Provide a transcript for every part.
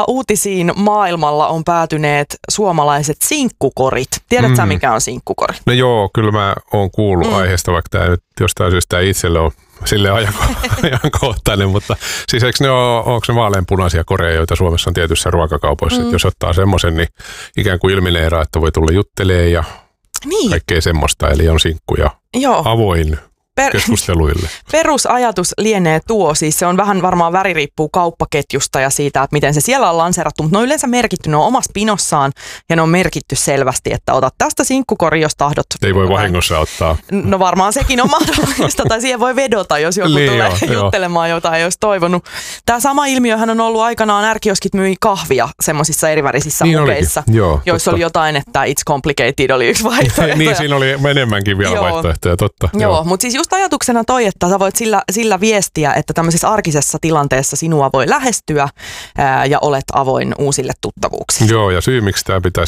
uutisiin maailmalla on päätyneet suomalaiset sinkkukorit. Tiedätkö sä, mikä on sinkkukori? No joo, kyllä mä oon kuullut aiheesta, vaikka tämä nyt jostain syystä ei itselle ole silleen ajankohtainen, mutta siis eikö onko ne vaaleanpunaisia koreja, joita Suomessa on tietyissä ruokakaupoissa, että jos ottaa semmoisen, niin ikään kuin ilmineeraa, että voi tulla juttelee ja kaikkea semmoista, eli on sinkku ja avoin keskusteluille. Perusajatus lienee tuo, siis se on vähän varmaan väri riippuu kauppaketjusta ja siitä, että miten se siellä on lanseerattu, mutta ne on yleensä merkitty, ne on omassa pinossaan ja ne on merkitty selvästi, että otat tästä sinkkukori, jos tahdot. Ei voi vahingossa ottaa. No varmaan sekin on mahdollista, tai siihen voi vedota, jos joku tulee juttelemaan jotain, ei olisi toivonut. Tämä sama ilmiöhän on ollut aikanaan, ärkioskit myi kahvia semmoisissa erivärisissä mukeissa, joissa oli jotain, että it's complicated oli yksi vaihtoehto. Niin, siinä oli enemmänkin vielä vaihtoehtoja, totta. Joo, mutta siis just ajatuksena toi, että sä voit sillä viestiä, että tämmöisessä arkisessa tilanteessa sinua voi lähestyä ja olet avoin uusille tuttavuuksille. Joo, ja syy miksi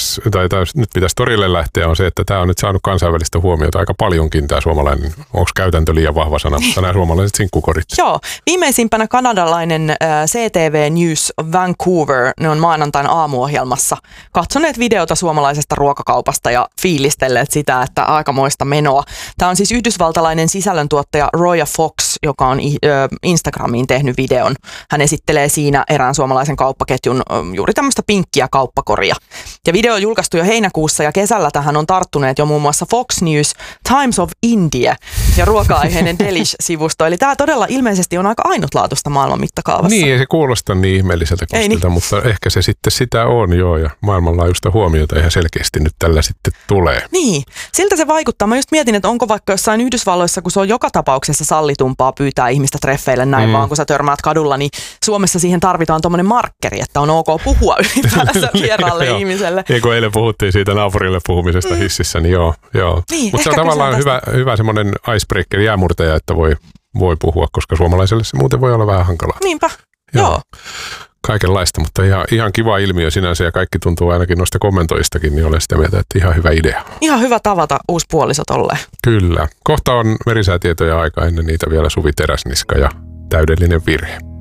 nyt pitäisi torille lähteä on se, että tämä on nyt saanut kansainvälistä huomiota aika paljonkin tämä suomalainen, onko käytäntö liian vahva sana, mutta nämä suomalaiset sinkkukorit. Joo, viimeisimpänä kanadalainen CTV News Vancouver, ne on maanantain aamuohjelmassa katsoneet videota suomalaisesta ruokakaupasta ja fiilistelleet sitä, että aikamoista menoa. Tämä on siis yhdysvaltalainen sisällöntuottaja Roya Fox, joka on Instagramiin tehnyt videon. Hän esittelee siinä erään suomalaisen kauppaketjun juuri tämmöistä pinkkiä kauppakoria. Ja video on julkaistu jo heinäkuussa ja kesällä tähän on tarttuneet jo muun muassa Fox News, Times of India ja ruoka-aiheinen Delish-sivusto. Eli tämä todella ilmeisesti on aika ainutlaatuista maailman mittakaavassa. Niin, ei se kuulosta niin ihmeelliseltä kostilta, mutta ehkä se sitten sitä on ja maailmanlaajuista huomiota ihan selkeästi nyt tällä sitten tulee. Niin, siltä se vaikuttaa. Mä just mietin, että onko vaikka jossain Yhdysvalloissa, kun se on joka tapauksessa sallitumpaa pyytää ihmistä treffeille näin vaan, kun sä törmäät kadulla, niin Suomessa siihen tarvitaan tommoinen markkeri, että on ok puhua ylipäänsä vieraalle ihmiselle. Niin kuin eilen puhuttiin siitä naapurille puhumisesta hississä, niin joo. Niin, mutta se on tavallaan hyvä semmoinen icebreaker, jäämurtaja, että voi puhua, koska suomalaiselle se muuten voi olla vähän hankalaa. Niinpä, joo. Kaikenlaista, mutta ihan kiva ilmiö sinänsä ja kaikki tuntuu ainakin noista kommentoistakin, niin olen sitä mieltä, että ihan hyvä idea. Ihan hyvä tavata uusi puoliso tolleen. Kyllä. Kohta on merisäätietoja aika ennen niitä vielä Suvi Teräsniska ja täydellinen virhe.